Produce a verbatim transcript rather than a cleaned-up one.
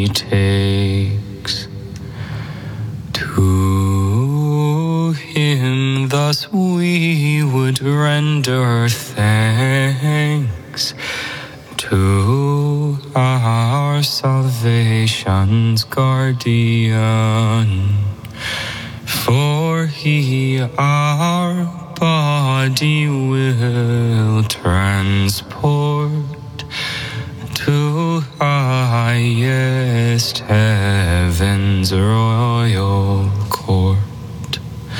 takes. To him thus we would render thanks, to our salvation's guardian, for he our body will transport to highest heaven's royal